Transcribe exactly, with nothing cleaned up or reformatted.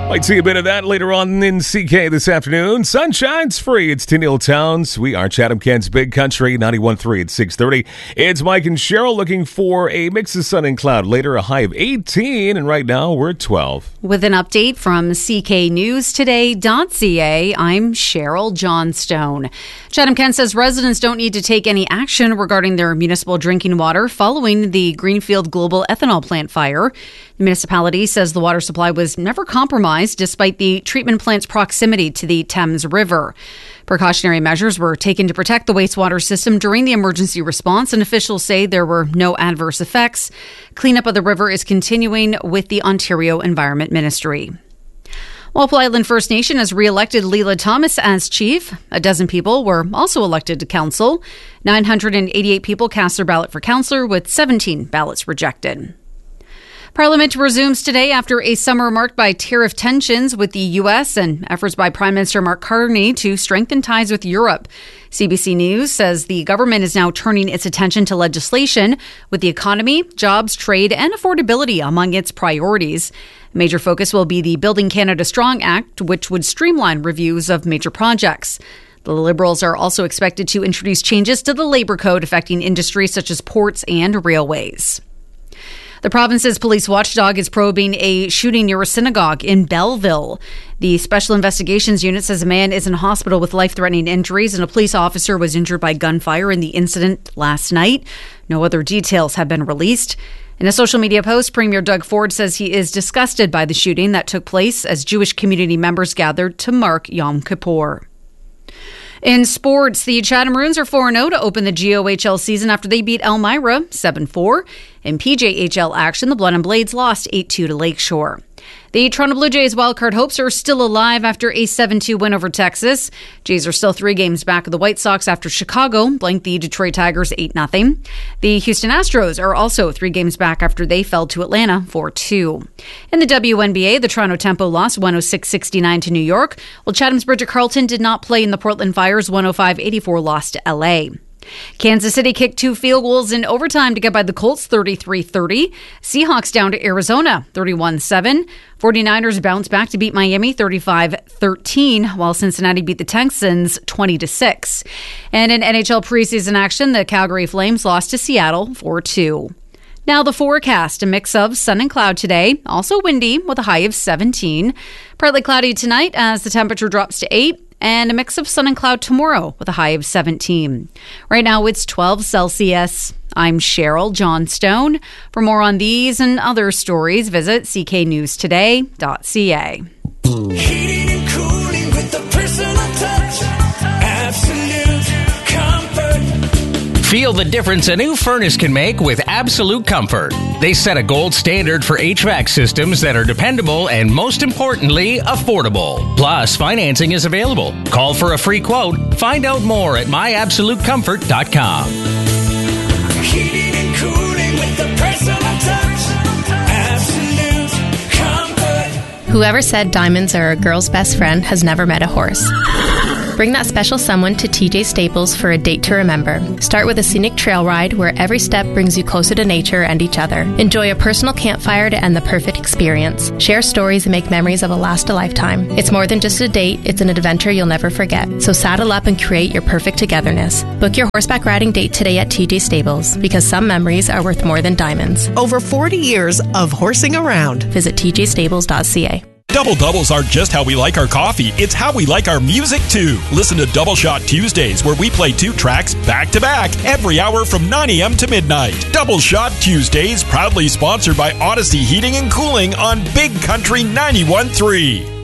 Might see a bit of that later on in C K this afternoon. Sunshine's free. It's Tenniel Towns. We are Chatham Kent's Big Country, ninety-one point three at six thirty. It's Mike and Cheryl looking for a mix of sun and cloud. Later, a high of eighteen, and right now we're at twelve. With an update from C K News Today dot C A, I'm Cheryl Johnstone. Chatham Kent says residents don't need to take any action regarding their municipal drinking water following the Greenfield Global Ethanol Plant fire. The municipality says the water supply was never compromised despite the treatment plant's proximity to the Thames River. Precautionary measures were taken to protect the wastewater system during the emergency response, and officials say there were no adverse effects. Cleanup of the river is continuing with the Ontario Environment Ministry. Walpole Island First Nation has re-elected Leela Thomas as chief. A dozen people were also elected to council. nine hundred eighty-eight people cast their ballot for councillor, with seventeen ballots rejected. Parliament resumes today after a summer marked by tariff tensions with the U S and efforts by Prime Minister Mark Carney to strengthen ties with Europe. C B C News says the government is now turning its attention to legislation with the economy, jobs, trade, and affordability among its priorities. A major focus will be the Building Canada Strong Act, which would streamline reviews of major projects. The Liberals are also expected to introduce changes to the Labour Code affecting industries such as ports and railways. The province's police watchdog is probing a shooting near a synagogue in Belleville. The Special Investigations Unit says a man is in hospital with life-threatening injuries and a police officer was injured by gunfire in the incident last night. No other details have been released. In a social media post, Premier Doug Ford says he is disgusted by the shooting that took place as Jewish community members gathered to mark Yom Kippur. In sports, the Chatham Maroons are four and oh to open the G O H L season after they beat Elmira seven four. In P J H L action, the Blood and Blades lost eight two to Lakeshore. The Toronto Blue Jays wildcard hopes are still alive after a seven two win over Texas. Jays are still three games back of the White Sox after Chicago blanked the Detroit Tigers eight nothing. The Houston Astros are also three games back after they fell to Atlanta four two. In the W N B A, the Toronto Tempo lost one oh six sixty-nine to New York, while Chatham's Bridget Carlton did not play in the Portland Fire's one oh five eighty-four loss to L A. Kansas City kicked two field goals in overtime to get by the Colts thirty-three thirty. Seahawks down to Arizona thirty-one seven. forty-niners bounced back to beat Miami thirty-five thirteen, while Cincinnati beat the Texans twenty to six. And in N H L preseason action, the Calgary Flames lost to Seattle four two. Now the forecast, a mix of sun and cloud today, also windy with a high of seventeen. Partly cloudy tonight as the temperature drops to eight. And a mix of sun and cloud tomorrow with a high of seventeen. Right now it's twelve Celsius. I'm Cheryl Johnstone. For more on these and other stories, visit c k news today dot c a. Heating and cooling with the personal touch. Absolute comfort. Feel the difference a new furnace can make with Absolute Comfort. They set a gold standard for H V A C systems that are dependable and, most importantly, affordable. Plus, financing is available. Call for a free quote. Find out more at my absolute comfort dot com. Heating and cooling with the personal touch. Absolute comfort. Whoever said diamonds are a girl's best friend has never met a horse. Bring that special someone to T J Staples for a date to remember. Start with a scenic trail ride where every step brings you closer to nature and each other. Enjoy a personal campfire to end the perfect experience. Share stories and make memories that will last a lifetime. It's more than just a date, it's an adventure you'll never forget. So saddle up and create your perfect togetherness. Book your horseback riding date today at T J Stables, because some memories are worth more than diamonds. Over forty years of horsing around. Visit t j stables dot c a. Double Doubles aren't just how we like our coffee, it's how we like our music too. Listen to Double Shot Tuesdays, where we play two tracks back to back every hour from nine a.m. to midnight. Double Shot Tuesdays, proudly sponsored by Odyssey Heating and Cooling on Big Country ninety-one point three.